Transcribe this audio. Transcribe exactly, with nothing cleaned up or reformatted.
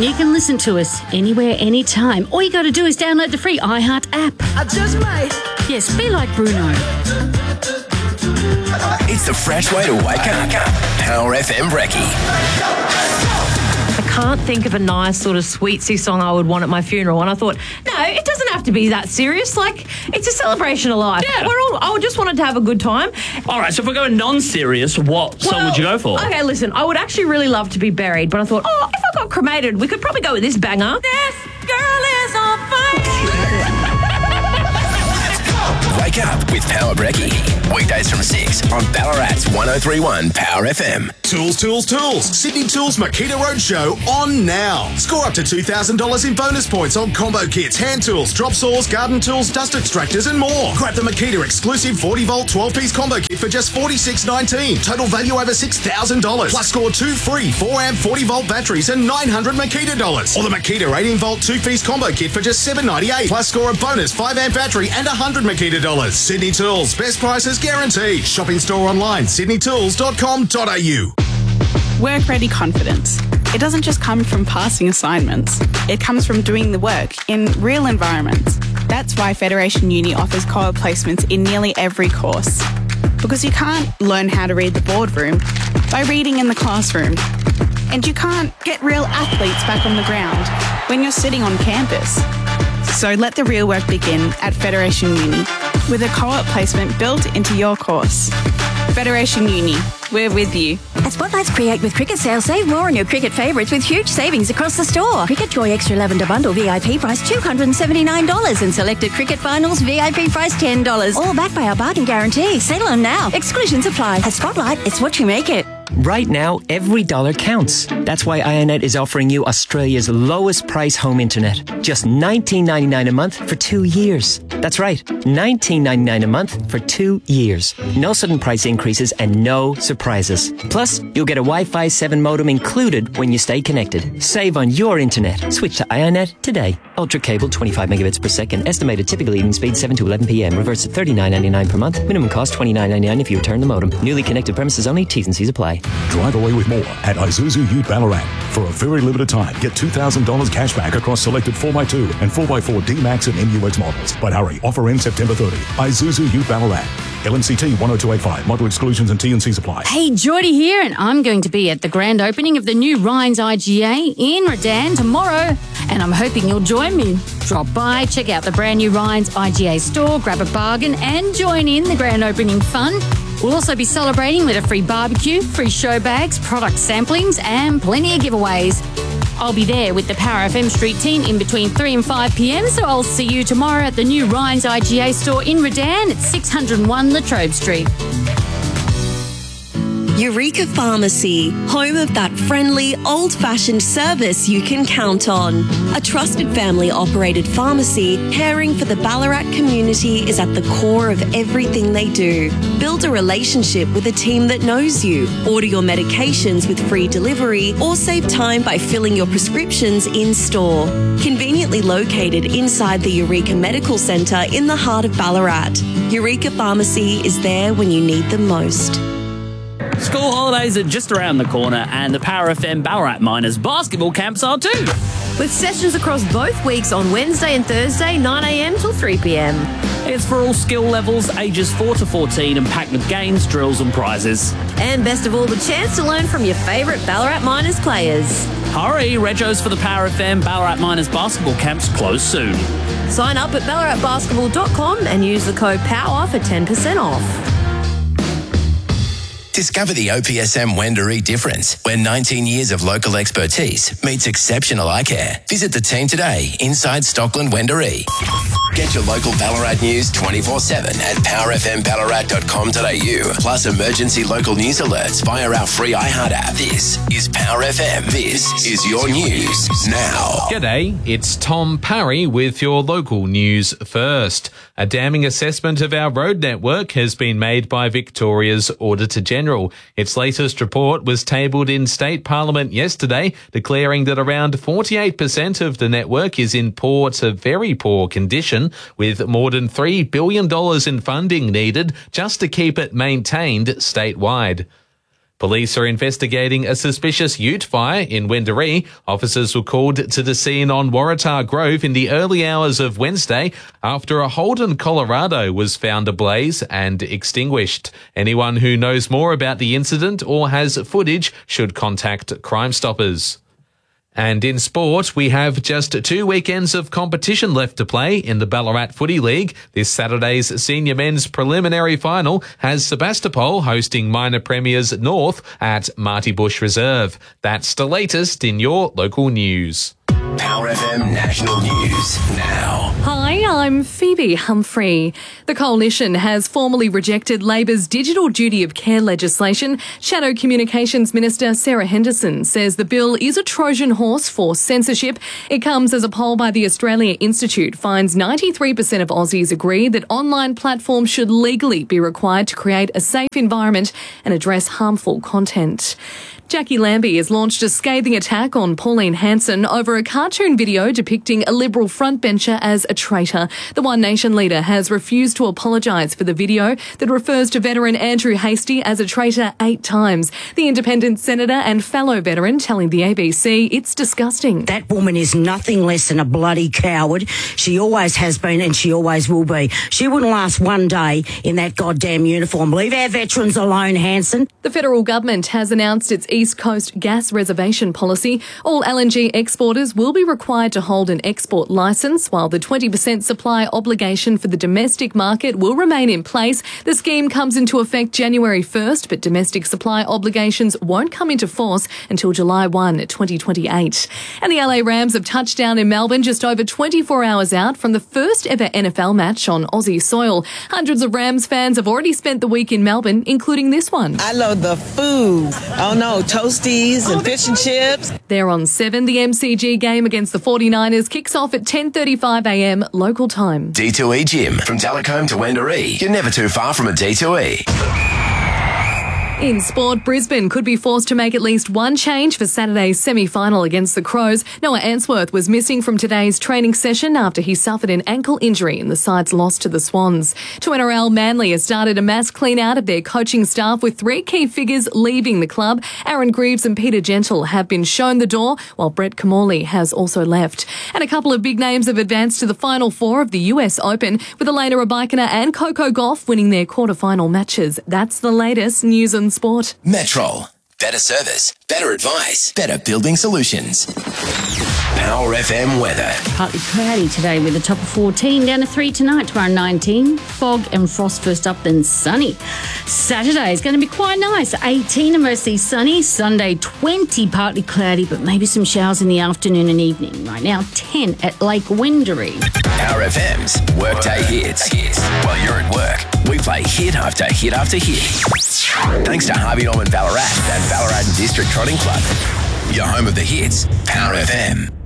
And you can listen to us anywhere, anytime. All you got to do is download the free iHeart app. I just might. Yes, be like Bruno. It's the fresh way to wake up. Power F M Brekkie. I can't think of a nice sort of sweetsy song I would want at my funeral. And I thought, no, it doesn't have to be that serious. Like, it's a celebration of life. Yeah. We're all, I just wanted to have a good time. All right, so if we're going non-serious, what song Well, would you go for? Okay, listen, I would actually really love to be buried, but I thought, oh, if I got cremated, we could probably go with this banger. This girl is on fire. Wake up with Power Brekkie. Weekdays from six on Ballarat's one oh three point one Power F M. Tools, Tools, Tools. Sydney Tools Makita Roadshow on now. Score up to two thousand dollars in bonus points on combo kits, hand tools, drop saws, garden tools, dust extractors and more. Grab the Makita exclusive forty volt twelve piece combo kit for just forty-six nineteen. Total value over six thousand dollars. Plus score two free four amp forty volt batteries and nine hundred Makita dollars. Or the Makita eighteen volt two piece combo kit for just seven ninety-eight. Plus score a bonus five amp battery and one hundred Makita dollars. Sydney Tools. Best prices guaranteed. Shop in store online. sydney tools dot com dot a u. Work-ready confidence. It doesn't just come from passing assignments. It comes from doing the work in real environments. That's why Federation Uni offers co-op placements in nearly every course. Because you can't learn how to read the boardroom by reading in the classroom. And you can't get real athletes back on the ground when you're sitting on campus. So let the real work begin at Federation Uni with a co-op placement built into your course. Federation Uni, we're with you. At Spotlight's Create with Cricket sale, save more on your cricket favourites with huge savings across the store. Cricket Joy Extra Lavender Bundle V I P price two hundred seventy-nine dollars and selected Cricket Finals V I P price ten dollars. All backed by our bargain guarantee. Sale on now. Exclusions apply. At Spotlight, it's what you make it. Right now, every dollar counts. That's why iiNet is offering you Australia's lowest price home internet. Just nineteen ninety-nine a month for two years. That's right, nineteen ninety-nine a month for two years. No sudden price increases and no surprises. Plus, you'll get a Wi-Fi seven modem included when you stay connected. Save on your internet. Switch to iiNet today. Ultra cable, twenty-five megabits per second. Estimated typical eating speed, seven to eleven p m. Reverse at thirty-nine ninety-nine per month. Minimum cost, twenty-nine ninety-nine if you return the modem. Newly connected premises only. T's and C's apply. Drive away with more at Isuzu Ute Ballarat. For a very limited time, get two thousand dollars cash back across selected four by two and four by four D-Max and M U X models. But hurry, offer ends September thirtieth. Isuzu Ute Ballarat. L M C T one oh two eight five. Model exclusions and T and C's apply. Hey, Geordie here, and I'm going to be at the grand opening of the new Rhines I G A in Redan tomorrow, and I'm hoping you'll join me. Drop by, check out the brand new Rhines I G A store, grab a bargain, and join in the grand opening fun. We'll also be celebrating with a free barbecue, free show bags, product samplings, and plenty of giveaways. I'll be there with the Power F M Street team in between three and five p m, so I'll see you tomorrow at the new Rhines I G A store in Redan at six oh one Latrobe Street. Eureka Pharmacy, home of that friendly, old-fashioned service you can count on. A trusted family-operated pharmacy caring for the Ballarat community is at the core of everything they do. Build a relationship with a team that knows you. Order your medications with free delivery or save time by filling your prescriptions in-store. Conveniently located inside the Eureka Medical Centre in the heart of Ballarat. Eureka Pharmacy is there when you need them most. School holidays are just around the corner and the Power F M Ballarat Miners basketball camps are too. With sessions across both weeks on Wednesday and Thursday, nine a m till three p m. It's for all skill levels, ages four to fourteen, and packed with games, drills and prizes. And best of all, the chance to learn from your favourite Ballarat Miners players. Hurry, Regos for the Power F M Ballarat Miners basketball camps close soon. Sign up at ballarat basketball dot com and use the code POWER for ten percent off. Discover the O P S M Wendouree difference, where nineteen years of local expertise meets exceptional eye care. Visit the team today inside Stockland Wendouree. Get your local Ballarat news twenty-four seven at power f m ballarat dot com dot a u. Plus emergency local news alerts via our free iHeart app. This is Power F M. This is your news now. G'day, it's Tom Parry with your local news first. A damning assessment of our road network has been made by Victoria's Auditor General. Its latest report was tabled in State Parliament yesterday, declaring that around forty-eight percent of the network is in poor to very poor condition, with more than three billion dollars in funding needed just to keep it maintained statewide. Police are investigating a suspicious ute fire in Wendouree. Officers were called to the scene on Waratah Grove in the early hours of Wednesday after a Holden Colorado was found ablaze and extinguished. Anyone who knows more about the incident or has footage should contact Crime Stoppers. And in sport, we have just two weekends of competition left to play in the Ballarat Footy League. This Saturday's senior men's preliminary final has Sebastopol hosting minor premiers North at Marty Bush Reserve. That's the latest in your local news. Power F M National News now. Hi, I'm Phoebe Humphrey. The Coalition has formally rejected Labor's digital duty of care legislation. Shadow Communications Minister Sarah Henderson says the bill is a Trojan horse for censorship. It comes as a poll by the Australia Institute finds ninety-three percent of Aussies agree that online platforms should legally be required to create a safe environment and address harmful content. Jackie Lambie has launched a scathing attack on Pauline Hanson over a cartoon video depicting a Liberal frontbencher as a traitor. The One Nation leader has refused to apologise for the video that refers to veteran Andrew Hastie as a traitor eight times. The independent senator and fellow veteran telling the A B C it's disgusting. That woman is nothing less than a bloody coward. She always has been and she always will be. She wouldn't last one day in that goddamn uniform. Leave our veterans alone, Hanson. The federal government has announced its East Coast gas reservation policy. All L N G exporters will be required to hold an export licence, while the twenty percent supply obligation for the domestic market will remain in place. The scheme comes into effect January first, but domestic supply obligations won't come into force until July first, twenty twenty-eight. And the L A Rams have touched down in Melbourne just over twenty-four hours out from the first ever N F L match on Aussie soil. Hundreds of Rams fans have already spent the week in Melbourne, including this one. I love the food. Oh no, toasties and fish and chips. They're on seven. The M C G game against the forty-niners kicks off at ten thirty-five a m local time. D two E Gym. From Talcombe to Wendouree. You're never too far from a D two E. In sport, Brisbane could be forced to make at least one change for Saturday's semi-final against the Crows. Noah Answorth was missing from today's training session after he suffered an ankle injury in the side's loss to the Swans. To N R L, Manly has started a mass clean-out of their coaching staff with three key figures leaving the club. Aaron Greaves and Peter Gentle have been shown the door, while Brett Camorley has also left. And a couple of big names have advanced to the Final Four of the U S Open, with Elena Rybakina and Coco Gauff winning their quarter-final matches. That's the latest news and sport. Metrol. Better service, better advice, better building solutions. Power F M weather. Partly cloudy today with a top of fourteen, down to three tonight, tomorrow nineteen. Fog and frost first up, then sunny. Saturday is going to be quite nice, eighteen and mostly sunny. Sunday, twenty, partly cloudy, but maybe some showers in the afternoon and evening. Right now, ten at Lake Wendouree. Power F M's Workday Hits. While you're at work, we play hit after hit after hit. Thanks to Harvey Norman Ballarat and Ballarat District Trotting Club. Your home of the hits, Power F M.